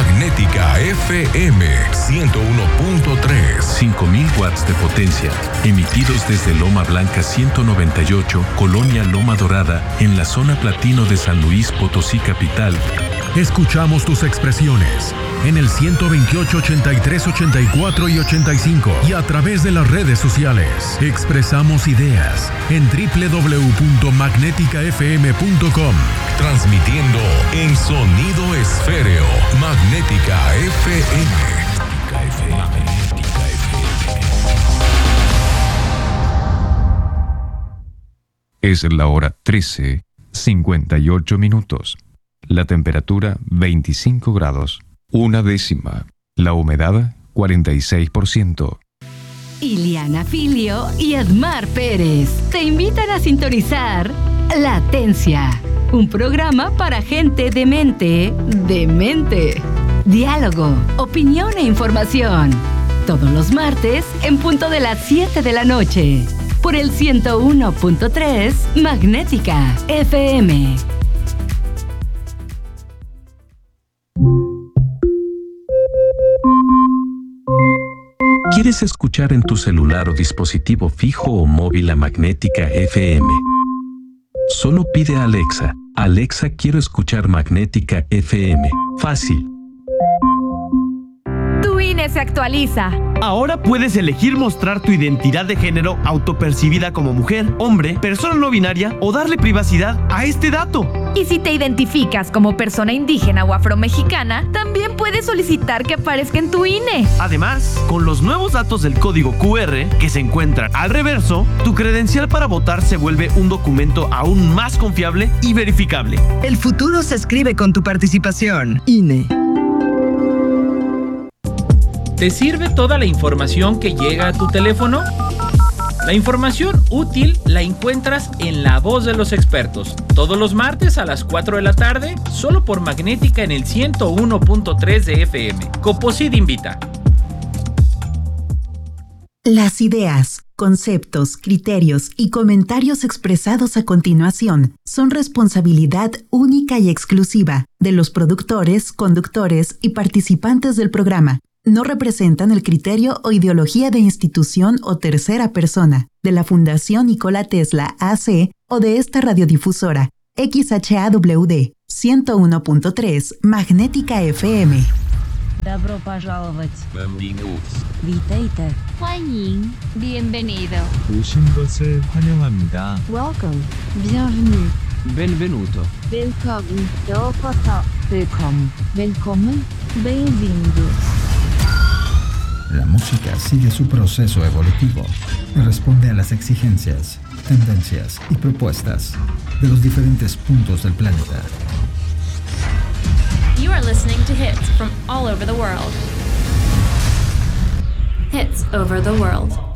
Magnética FM 101.3. 5000 watts de potencia, emitidos desde Loma Blanca 198, Colonia Loma Dorada, en la zona platino de San Luis Potosí capital. Escuchamos tus expresiones en el 128, 83, 84 y 85 y a través de las redes sociales. Expresamos ideas en www.magneticafm.com. Transmitiendo en sonido esféreo. Magnética FM. Magnética FM. Es la hora 13:58. La temperatura 25 grados. 1/10. La humedad 46%. Iliana Filio y Edmar Pérez te invitan a sintonizar Latencia, un programa para gente demente. Diálogo, opinión e información. Todos los martes en punto de las 7 de la noche. Por el 101.3 Magnética FM. ¿Quieres escuchar en tu celular o dispositivo fijo o móvil a Magnética FM? Solo pide a Alexa: Alexa, quiero escuchar Magnética FM. Fácil. Tu INE se actualiza. Ahora puedes elegir mostrar tu identidad de género autopercibida como mujer, hombre, persona no binaria o darle privacidad a este dato. Y si te identificas como persona indígena o afromexicana, también puedes solicitar que aparezca en tu INE. Además, con los nuevos datos del código QR que se encuentran al reverso, tu credencial para votar se vuelve un documento aún más confiable y verificable. El futuro se escribe con tu participación. INE. ¿Te sirve toda la información que llega a tu teléfono? La información útil la encuentras en La Voz de los Expertos, todos los martes a las 4 de la tarde, solo por Magnética en el 101.3 de FM. Coposid invita. Las ideas, conceptos, criterios y comentarios expresados a continuación son responsabilidad única y exclusiva de los productores, conductores y participantes del programa. No representan el criterio o ideología de institución o tercera persona, de la Fundación Nikola Tesla AC o de esta radiodifusora, XHAWD 101.3 Magnética FM. Добро пожаловать. Bienvenidos. Vítejte. 欢迎. Bienvenido. 오신 것을 환영합니다. Welcome. Bienvenue. Benvenuto. Willkommen. Yokoso. Willkommen. Willkommen. Bem-vindos. La música sigue su proceso evolutivo y responde a las exigencias, tendencias y propuestas de los diferentes puntos del planeta. You are listening to hits from all over the world. Hits over the world.